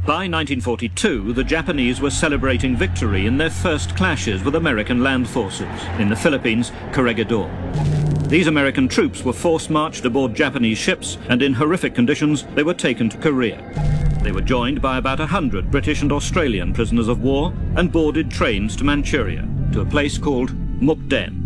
By 1942, the Japanese were celebrating victory in their first clashes with American land forces in the Philippines, Corregidor. These American troops were force-marched aboard Japanese ships, and in horrific conditions they were taken to Korea. They were joined by about 100 British and Australian prisoners of war and boarded trains to Manchuria, to a place called Mukden.